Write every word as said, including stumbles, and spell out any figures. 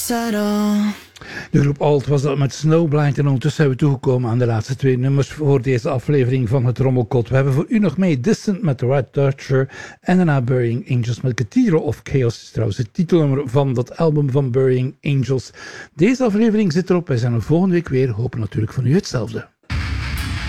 De groep Alt was dat met Snowblind en ondertussen zijn we toegekomen aan de laatste twee nummers voor deze aflevering van het Rommelkot. We hebben voor u nog mee Distant met The Red Dutcher en daarna Burying Angels met Cathedral of Chaos. Dat is trouwens het titelnummer van dat album van Burying Angels. Deze aflevering zit erop. Wij zijn er volgende week weer. Hopen natuurlijk van u hetzelfde.